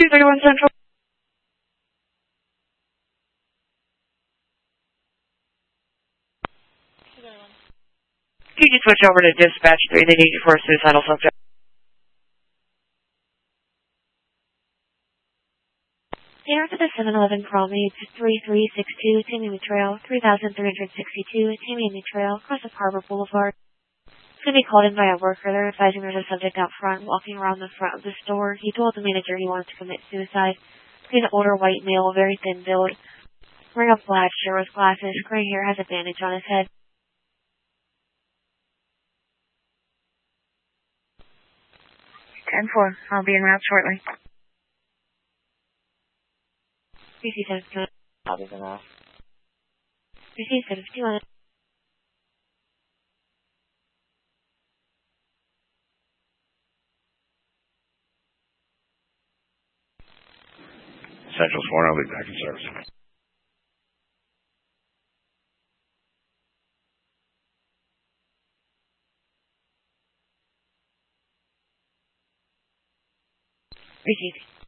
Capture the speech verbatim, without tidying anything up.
two thirty-one Central. Can you switch over to dispatch three? They need you for a suicidal subject. Here to the seven eleven Promenade, three three six two, Tamiami Trail, three thousand three hundred sixty-two, Tamiami Trail, across of Harbor Boulevard. It's going to be called in by a worker. They're advising there's a subject out front, walking around the front of the store. He told the manager he wanted to commit suicide. He's an older white male, very thin build, wearing a black shirt with glasses, gray hair, has a bandage on his head. ten four. I'll be en route shortly. B C seven two. I'll be en route. B C seven two. Central Sworn, I'll be back in service. Received.